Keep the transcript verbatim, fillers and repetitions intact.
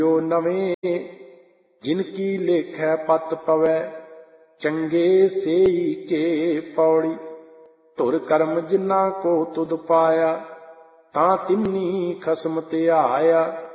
ਜੋ ਨਵੇਂ ਜਿਨ ਕੀ ਲੇਖੈ ਪਤ ਪਵੈ, ਚੰਗੇ ਸੇਈ ਕੇ ਪੌੜੀ। ਧੁਰ ਕਰਮ ਜਿਨ੍ਹਾਂ ਕੋ ਤੁਧ ਪਾਇਆ, ਤਾਂ ਤਿੰਨੀ ਖਸਮ ਧਿਆਇਆ।